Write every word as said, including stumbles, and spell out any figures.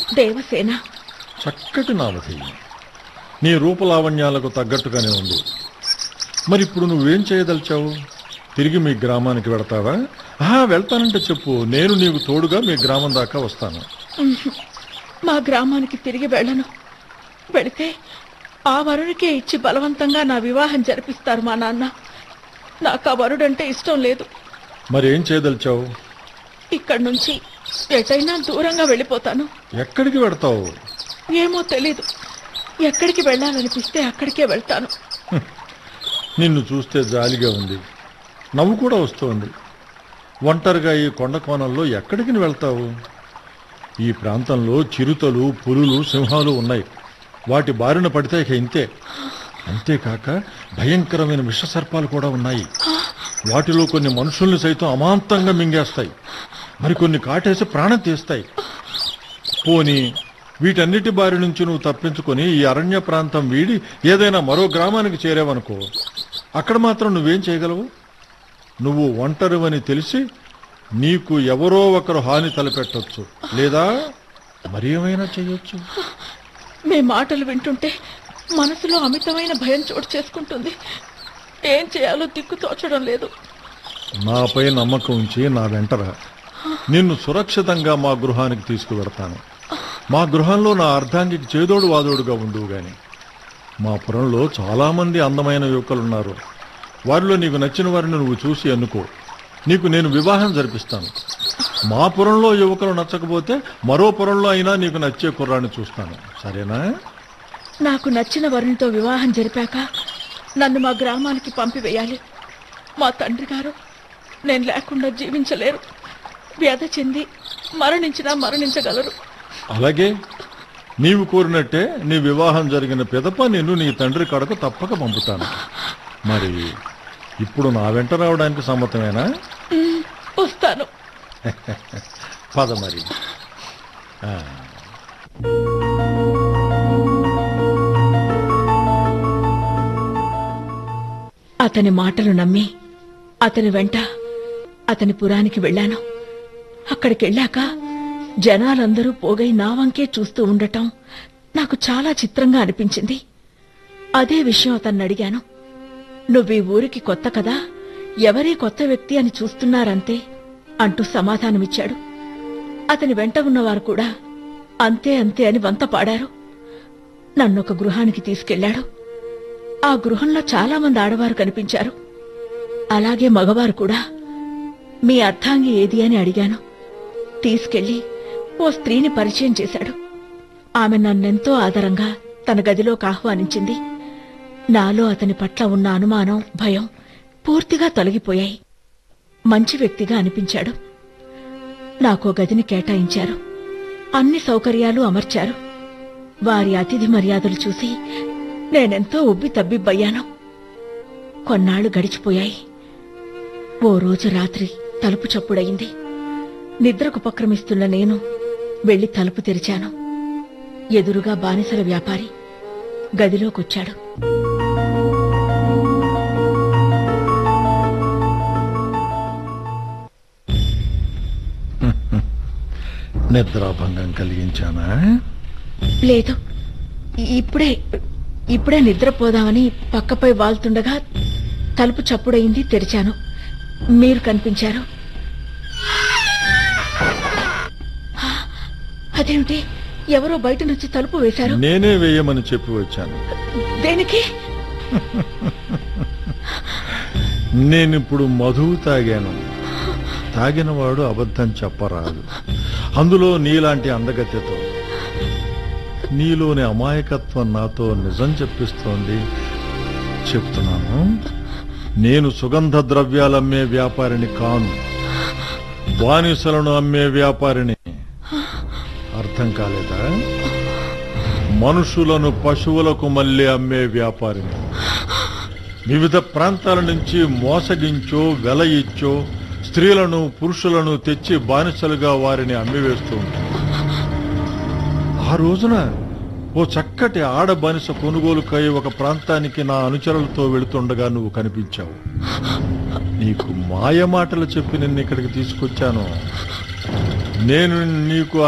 దేవసేన. చక్కటి నామధేయం. నీ రూపలావణ్యాలకు తగ్గట్టుగానే ఉంది. మరి ఇప్పుడు నువ్వేం చేయదలిచావు? తిరిగి మీ గ్రామానికి వెళతావా? ఆహా, వెళ్తానంటే చెప్పు, నేను నీకు తోడుగా మీ గ్రామం దాకా వస్తాను. మా గ్రామానికి తిరిగి వెళ్ళను. వెళితే ఆ వరుడికే ఇచ్చి బలవంతంగా నా వివాహం జరిపిస్తారు మా నాన్న. నాకు ఆ వరుడంటే ఇష్టం లేదు. మరి ఏం చేయదలిచావు? ఇక్కడి నుంచి ఎటైనా దూరంగా వెళ్ళిపోతాను. ఎక్కడికి వెడతావు? ఏమో తెలీదు. ఎక్కడికి వెళ్ళాలనిపిస్తే అక్కడికే వెళ్తాను. నిన్ను చూస్తే జాలిగా ఉంది, నవ్వు కూడా వస్తోంది. ఒంటరిగా ఈ కొండ కోణంలో ఎక్కడికి వెళ్తావు? ఈ ప్రాంతంలో చిరుతలు, పులులు, సింహాలు ఉన్నాయి. వాటి బారిన పడితే ఇక ఇంతే. అంతేకాక భయంకరమైన విషసర్పాలు కూడా ఉన్నాయి. వాటిలో కొన్ని మనుషుల్ని సైతం అమాంతంగా మింగేస్తాయి, మరికొన్ని కాటేసి ప్రాణం తీస్తాయి. పోనీ వీటన్నిటి బారి నుంచి నువ్వు తప్పించుకొని ఈ అరణ్య ప్రాంతం వీడి ఏదైనా మరో గ్రామానికి చేరావనుకో, అక్కడ మాత్రం నువ్వేం చేయగలవు? నువ్వు ఒంటరివని తెలిసి నీకు ఎవరో ఒకరు హాని తలపెట్టొచ్చు, లేదా మరి ఏమైనా చెయ్యొచ్చు. మీ మాటలు వింటుంటే మనసులో అమితమైన భయం చోటు చేసుకుంటుంది. ఏం చేయాలో దిక్కు తోచడం లేదు. నాపై నమ్మకం ఉంచి నా వెంటరా. నిన్ను సురక్షితంగా మా గృహానికి తీసుకువెడతాను. మా గృహంలో నా అర్ధాంగికి చేదోడు వాదోడుగా ఉండువు గాని. మా పురంలో చాలామంది అందమైన యువకులున్నారు. వారిలో నీకు నచ్చిన వారిని నువ్వు చూసి ఎన్నుకో. నీకు నేను వివాహం జరిపిస్తాను. మా పురంలో యువకులు నచ్చకపోతే మరో పురంలో అయినా నీకు నచ్చే కుర్రాన్ని చూస్తాను. సరేనా? నాకు నచ్చిన వరునితో వివాహం జరిపాక నన్ను మా గ్రామానికి పంపివేయాలి. మా తండ్రి గారు నేను లేకుండా జీవించలేరు. వ్యధ చెంది మరణించినా మరణించగలరు. అలాగే నీవు కోరినట్టే నీ వివాహం జరిగిన పిదప నిన్ను నీ తండ్రి కడకు తప్పక పంపుతాను. మరి ఇప్పుడు నా వెంట రావడానికి సమ్మతమేనా? వస్తాను. పద మరి. అతని మాటలు నమ్మి అతని వెంట అతని పురానికి వెళ్ళాను. అక్కడికెళ్ళాక జనాలందరూ పోగై నా వంకే చూస్తూ ఉండటం నాకు చాలా చిత్రంగా అనిపించింది. అదే విషయం అతన్ని అడిగాను. నువ్వీ ఊరికి కొత్త కదా, ఎవరీ కొత్త వ్యక్తి అని చూస్తున్నారంతే అంటూ సమాధానమిచ్చాడు. అతని వెంట ఉన్నవారు కూడా అంతే అంతే అని వంత పాడారు. నన్నొక గృహానికి తీసుకెళ్లాడు. ఆ గృహంలో చాలా మంది ఆడవారు కనిపించారు. అలాగే మగవారు కూడా. మీ అర్థాంగి ఏది అని అడిగాను. తీసుకెళ్లి ఓ స్త్రీని పరిచయం చేశాడు. ఆమె నన్నెంతో ఆదరంగా తన గదిలోకి ఆహ్వానించింది. నాలో అతని పట్ల ఉన్న అనుమానం, భయం పూర్తిగా తొలగిపోయాయి. మంచి వ్యక్తిగా అనిపించాడు. నాకో గదిని కేటాయించారు. అన్ని సౌకర్యాలు అమర్చారు. వారి అతిథి మర్యాదలు చూసి నేనెంతో ఉబ్బి తబ్బిబ్బయ్యాను. కొన్నాళ్లు గడిచిపోయాయి. ఓ రోజు రాత్రి తలుపు చప్పుడయింది. నిద్రకు ఉపక్రమిస్తున్న నేను వెళ్లి తలుపు తెరిచాను. ఎదురుగా బానిసల వ్యాపారి గదిలోకొచ్చాడు. నిద్రాభంగం కలిగించానా? లేదు, ఇప్పుడే ఇప్పుడే నిద్రపోదామని పక్కపై వాల్తుండగా తలుపు చప్పుడయింది. తెరిచాను. మీరు కనిపించారు. అదేమిటి, ఎవరో బయట నుంచి తలుపు వేశారు. నేనే వేయమని చెప్పి వచ్చాను. దేనికి? నేనిప్పుడు మధువు తాగాను. తాగినవాడు అబద్ధం చెప్పరాదు. అందులో నీలాంటి అందగత్యతో. నీలోని అమాయకత్వం నాతో నిజం చెప్పిస్తోంది. చెప్తున్నాను, నేను సుగంధ ద్రవ్యాలమ్మే వ్యాపారిని కాను, బానిసలను అమ్మే వ్యాపారిని. అర్థం కాలేదా? మనుషులను పశువులకు మళ్ళీ అమ్మే వ్యాపారిని. వివిధ ప్రాంతాల నుంచి మోసగించో వెల ఇచ్చో స్త్రీలను పురుషులను తెచ్చి బానిసలుగా వారిని అమ్మివేస్తూ ఉంటాను. ఆ రోజున ఓ చక్కటి ఆడ బానిస కొనుగోలుకై ఒక ప్రాంతానికి నా అనుచరులతో వెళుతుండగా నువ్వు కనిపించావు. నీకు మాయ మాటలు చెప్పి నిన్ను ఇక్కడికి తీసుకొచ్చాను. నేను నీకు